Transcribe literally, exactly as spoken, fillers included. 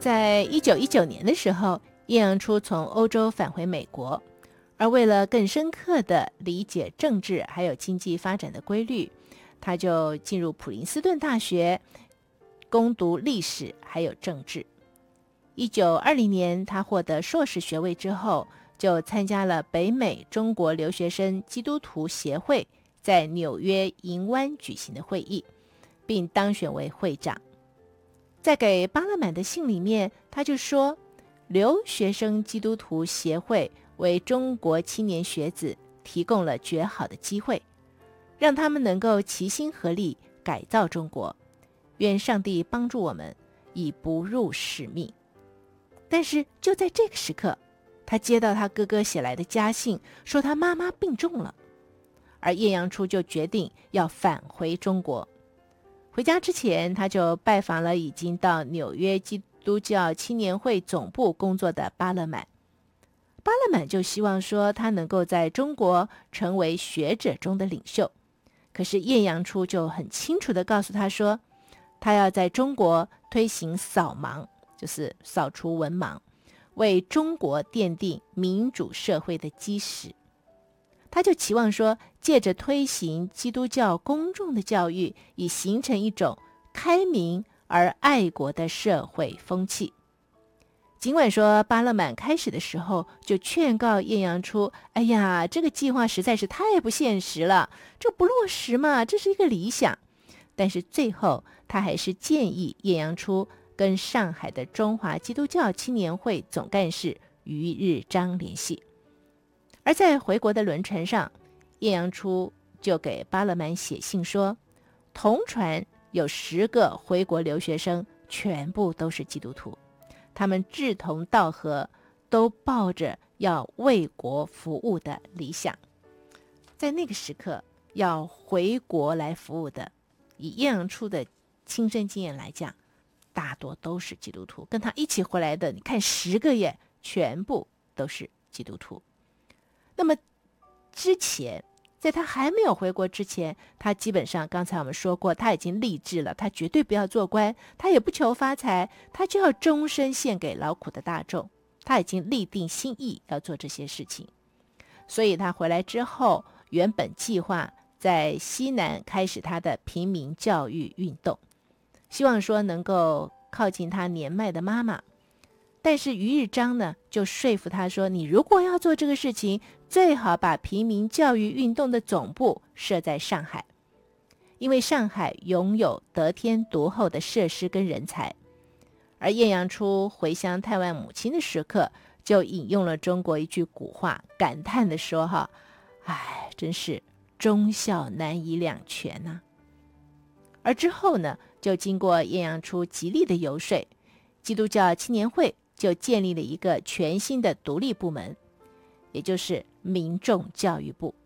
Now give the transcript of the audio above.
在一九一九年的时候，叶阳初从欧洲返回美国，而为了更深刻地理解政治还有经济发展的规律，他就进入普林斯顿大学攻读历史还有政治。一九二零年，他获得硕士学位之后，就参加了北美中国留学生基督徒协会在纽约银湾举行的会议，并当选为会长。在给巴勒满的信里面，他就说，留学生基督徒协会为中国青年学子提供了绝好的机会，让他们能够齐心合力改造中国。愿上帝帮助我们，以不辱使命。但是就在这个时刻，他接到他哥哥写来的家信，说他妈妈病重了，而叶阳初就决定要返回中国。回家之前，他就拜访了已经到纽约基督教青年会总部工作的巴勒满。巴勒满就希望说他能够在中国成为学者中的领袖，可是叶阳初就很清楚地告诉他说，他要在中国推行扫盲，就是扫除文盲，为中国奠定民主社会的基石。他就期望说，借着推行基督教公众的教育，以形成一种开明而爱国的社会风气。尽管说巴勒满开始的时候就劝告叶阳初，哎呀，这个计划实在是太不现实了，这不落实嘛，这是一个理想。但是最后他还是建议叶阳初跟上海的中华基督教青年会总干事于日章联系。而在回国的轮船上，叶阳初就给巴勒满写信说，同船有十个回国留学生，全部都是基督徒，他们志同道合，都抱着要为国服务的理想。在那个时刻，要回国来服务的，以叶阳初的亲身经验来讲，大多都是基督徒。跟他一起回来的，你看十个耶，全部都是基督徒。那么之前，在他还没有回国之前，他基本上刚才我们说过，他已经立志了，他绝对不要做官，他也不求发财，他就要终身献给劳苦的大众。他已经立定心意要做这些事情。所以他回来之后，原本计划在西南开始他的平民教育运动，希望说能够靠近他年迈的妈妈。但是于日章呢，就说服他说，你如果要做这个事情，最好把平民教育运动的总部设在上海，因为上海拥有得天独厚的设施跟人才。而叶阳初回乡探望母亲的时刻，就引用了中国一句古话，感叹地说哈，哎，真是忠孝难以两全啊。而之后呢，就经过叶阳初极力的游说，基督教青年会就建立了一个全新的独立部门，也就是民众教育部。